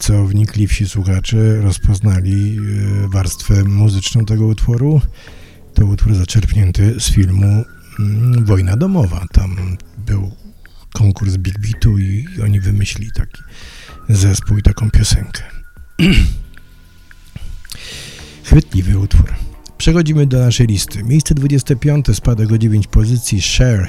co wnikliwsi słuchacze rozpoznali warstwę muzyczną tego utworu. To utwór zaczerpnięty z filmu Wojna domowa. Tam był konkurs Big Beatu i oni wymyślili taki zespół i taką piosenkę. Chwytliwy utwór. Przechodzimy do naszej listy. Miejsce 25, spadek o 9 pozycji, Cher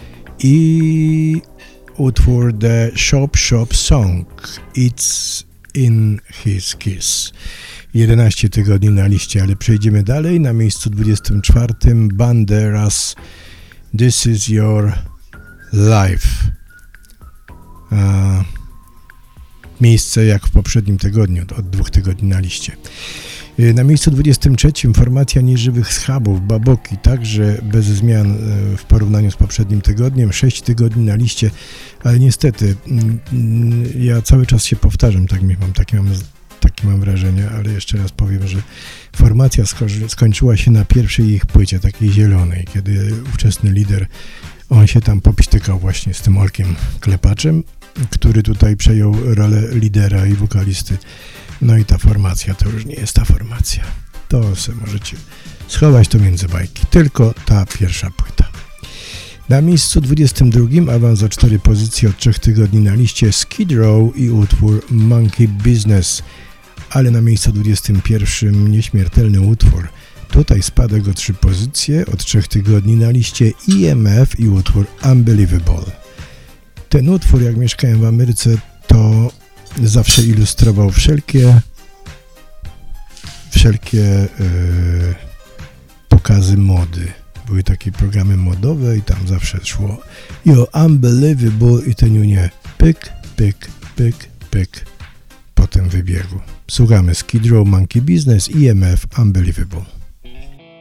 i utwór The Shop Shop Song, It's in His Kiss. 11 tygodni na liście, ale przejdziemy dalej. Na miejscu 24 Banderas, This is Your Life. Miejsce jak w poprzednim tygodniu, od 2 tygodni na liście. Na miejscu 23 formacja Nieżywych Schabów, Baboki, także bez zmian w porównaniu z poprzednim tygodniem, 6 tygodni na liście, ale niestety ja cały czas się powtarzam, takie mam wrażenie, ale jeszcze raz powiem, że formacja skończyła się na pierwszej ich płycie, takiej zielonej, kiedy ówczesny lider, on się tam popstykał właśnie z tym Olkiem Klepaczem, który tutaj przejął rolę lidera i wokalisty. No i ta formacja to już nie jest ta formacja. To sobie możecie schować to między bajki. Tylko ta pierwsza płyta. Na miejscu 22 awans o 4 pozycje od 3 tygodni na liście Skid Row i utwór Monkey Business. Ale na miejscu 21 nieśmiertelny utwór. Tutaj spadek o 3 pozycje od 3 tygodni na liście IMF i utwór Unbelievable. Ten utwór, jak mieszkałem w Ameryce, to zawsze ilustrował wszelkie pokazy mody. Były takie programy modowe i tam zawsze szło Unbelievable i ten nie pyk, pyk, pyk, pyk po tym wybiegu. Słuchamy Skid Row, Monkey Business, IMF, Unbelievable.